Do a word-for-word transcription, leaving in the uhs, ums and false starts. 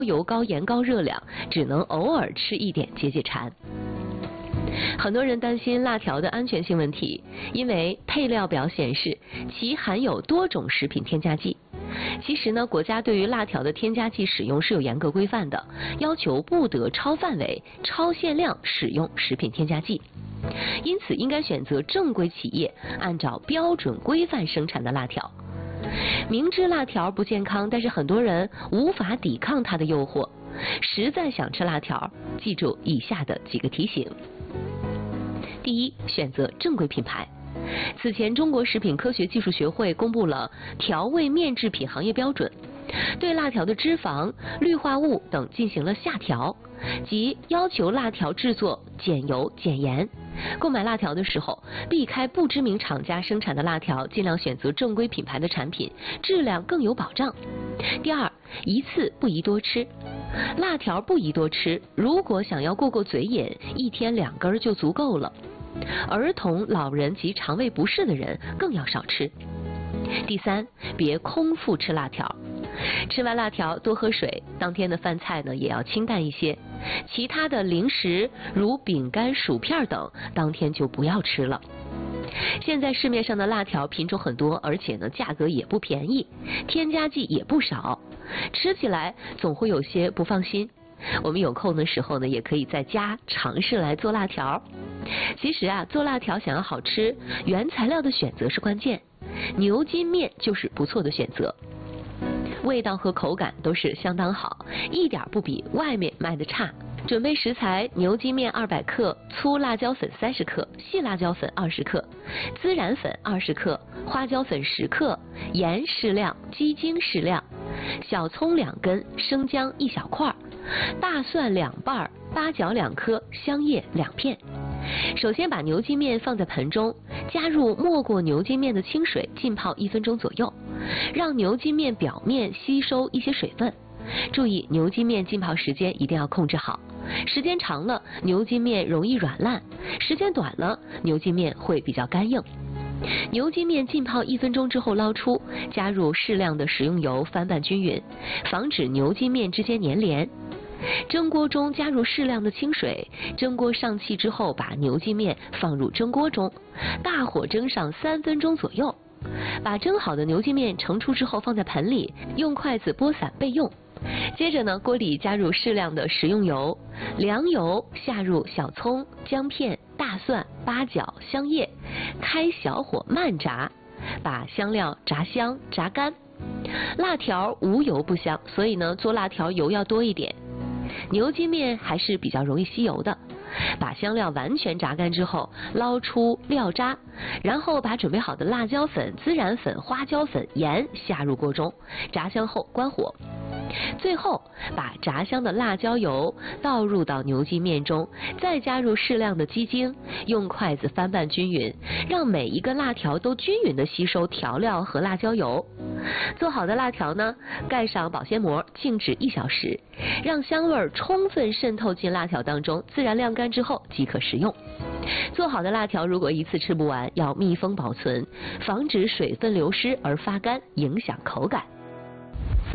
油、高盐、高热量，只能偶尔吃一点解解馋。很多人担心辣条的安全性问题，因为配料表显示其含有多种食品添加剂。其实呢，国家对于辣条的添加剂使用是有严格规范的，要求不得超范围、超限量使用食品添加剂。因此，应该选择正规企业按照标准规范生产的辣条。明知辣条不健康，但是很多人无法抵抗它的诱惑，实在想吃辣条，记住以下的几个提醒。第一，选择正规品牌。此前，中国食品科学技术学会公布了调味面制品行业标准，对辣条的脂肪、氯化物等进行了下调，即要求辣条制作减油减盐。购买辣条的时候，避开不知名厂家生产的辣条，尽量选择正规品牌的产品，质量更有保障。第二，一次不宜多吃。辣条不宜多吃，如果想要过过嘴瘾，一天两根就足够了。儿童、老人及肠胃不适的人更要少吃。第三，别空腹吃辣条。吃完辣条多喝水，当天的饭菜呢也要清淡一些。其他的零食如饼干、薯片等，当天就不要吃了。现在市面上的辣条品种很多，而且呢价格也不便宜，添加剂也不少，吃起来总会有些不放心。我们有空的时候呢，也可以在家尝试来做辣条。其实啊，做辣条想要好吃，原材料的选择是关键。牛筋面就是不错的选择，味道和口感都是相当好，一点不比外面卖的差。准备食材：牛筋面二百克，粗辣椒粉三十克，细辣椒粉二十克，孜然粉二十克，花椒粉十克，盐适量，鸡精适量，小葱两根，生姜一小块，大蒜两瓣，八角两颗，香叶两片。首先把牛筋面放在盆中，加入没过牛筋面的清水，浸泡一分钟左右，让牛筋面表面吸收一些水分。注意牛筋面浸泡时间一定要控制好，时间长了牛筋面容易软烂，时间短了牛筋面会比较干硬。牛筋面浸泡一分钟之后捞出，加入适量的食用油，翻拌均匀，防止牛筋面之间粘连。蒸锅中加入适量的清水，蒸锅上气之后，把牛筋面放入蒸锅中，大火蒸上三分钟左右。把蒸好的牛筋面盛出之后，放在盆里，用筷子拨散备用。接着呢，锅里加入适量的食用油，凉油下入小葱、姜片、大蒜、八角、香叶，开小火慢炸，把香料炸香炸干。辣条无油不香，所以呢做辣条油要多一点。牛筋面还是比较容易吸油的。把香料完全炸干之后，捞出料渣，然后把准备好的辣椒粉、孜然粉、花椒粉、盐下入锅中，炸香后关火。最后把炸香的辣椒油倒入到牛筋面中，再加入适量的鸡精，用筷子翻拌均匀，让每一个辣条都均匀的吸收调料和辣椒油。做好的辣条呢，盖上保鲜膜，静置一小时，让香味充分渗透进辣条当中，自然晾干之后即可食用。做好的辣条如果一次吃不完，要密封保存，防止水分流失而发干，影响口感。